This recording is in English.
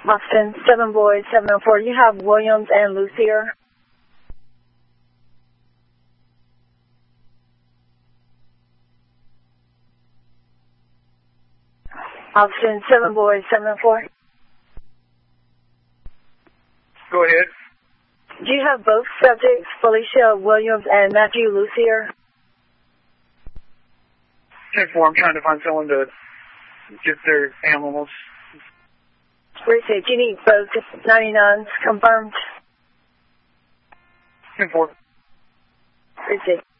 Austin, 7 boys, 704. You have Williams and Lucier. Austin, 7 boys, 704. Go ahead. Do you have both subjects, Felicia Williams and Matthew Lucier? 10-4, I'm trying to find someone to get their animals. Received. You need both 99s confirmed? 10-4. Received.